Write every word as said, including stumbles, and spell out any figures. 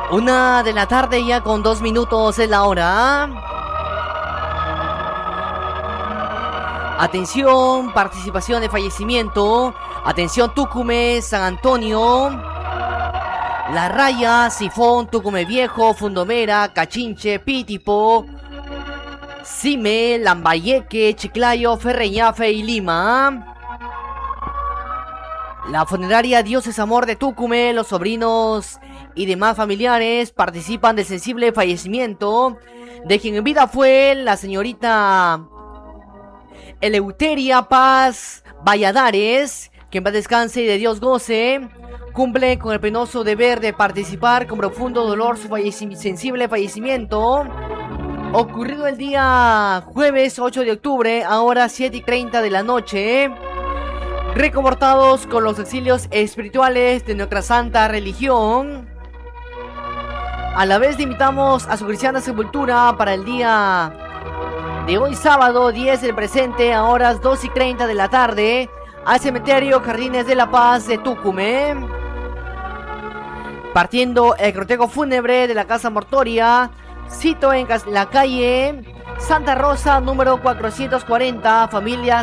Una de la tarde ya con dos minutos es la hora. Atención, participación de fallecimiento. Atención, Tucumé, San Antonio, La Raya, Sifón, Tucumé Viejo, Fundomera, Cachinche, Pitipo, Cime, Lambayeque, Chiclayo, Ferreñafe y Lima. La funeraria Dios es Amor de Tucumé, los sobrinos y demás familiares participan del sensible fallecimiento de quien en vida fue la señorita Eleuteria Paz Valladares, que en paz descanse y de Dios goce. Cumple con el penoso deber de participar con profundo dolor su falleci- sensible fallecimiento ocurrido el día jueves ocho de octubre a horas siete y treinta de la noche, reconfortados con los exilios espirituales de nuestra santa religión. A la vez le invitamos a su cristiana sepultura para el día de hoy sábado diez del presente a horas dos y treinta de la tarde al cementerio Jardines de la Paz de Tucumé, partiendo el cortejo fúnebre de la casa mortoria, cito en la calle Santa Rosa número cuatrocientos cuarenta, familia